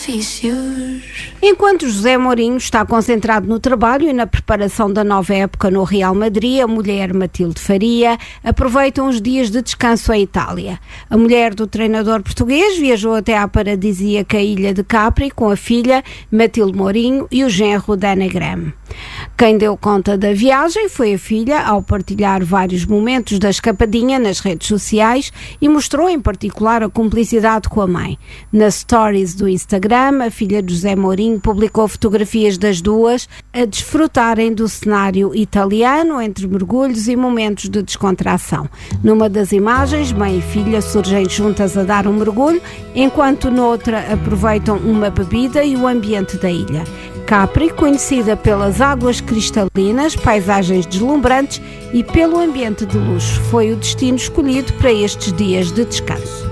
Enquanto José Mourinho está concentrado no trabalho e na preparação da nova época no Real Madrid, a mulher Matilde Faria aproveita uns dias de descanso em Itália. A mulher do treinador português viajou até à paradisíaca ilha de Capri com a filha Matilde Mourinho e o genro Dana Graham. Quem deu conta da viagem foi a filha, ao partilhar vários momentos da escapadinha nas redes sociais, e mostrou em particular a cumplicidade com a mãe. Nas stories do Instagram, a filha de José Mourinho publicou fotografias das duas a desfrutarem do cenário italiano entre mergulhos e momentos de descontração. Numa das imagens, mãe e filha surgem juntas a dar um mergulho, enquanto noutra aproveitam uma bebida e o ambiente da ilha. Capri, conhecida pelas águas cristalinas, paisagens deslumbrantes e pelo ambiente de luxo, foi o destino escolhido para estes dias de descanso.